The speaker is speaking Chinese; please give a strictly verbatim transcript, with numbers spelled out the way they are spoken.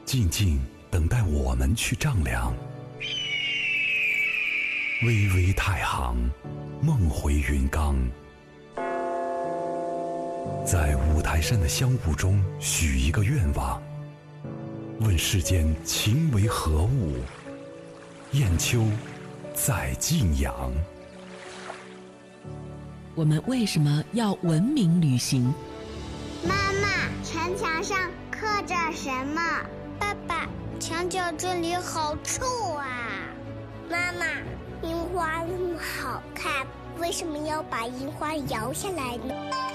静静等待我们去丈量。巍巍太行，梦回云冈。在五台山的香雾中许一个愿望，问世间情为何物，雁丘在晋阳。 我们为什么要文明旅行？ 妈妈，城墙上刻着什么？爸爸，墙角这里好臭啊！妈妈，樱花那么好看，为什么要把樱花摇下来呢？